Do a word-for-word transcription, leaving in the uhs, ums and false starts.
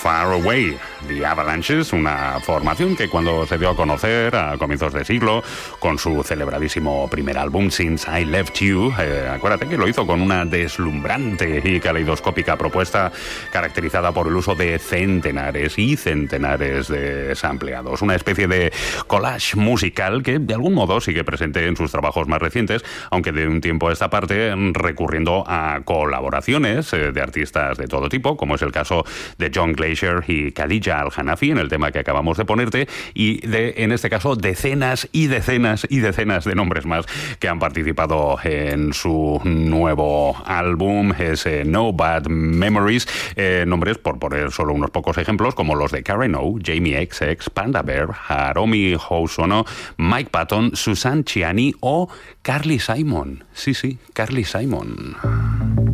Far Away. The Avalanches, una formación que cuando se dio a conocer a comienzos de siglo con su celebradísimo primer álbum Since I Left You, eh, acuérdate que lo hizo con una deslumbrante y caleidoscópica propuesta caracterizada por el uso de centenares y centenares de sampleados, una especie de collage musical que de algún modo sigue presente en sus trabajos más recientes, aunque de un tiempo a esta parte recurriendo a colaboraciones eh, de artistas de todo tipo, como es el caso de John Glacier y Khadija Al-Hanafi en el tema que acabamos de ponerte, y de, en este caso, decenas y decenas y decenas de nombres más que han participado en su nuevo álbum, ese No Bad Memories, eh, nombres, por poner solo unos pocos ejemplos, como los de Karen O, Jamie X X, Panda Bear, Haromi Hosono, Mike Patton, Susan Ciani o Carly Simon. Sí, sí, Carly Simon.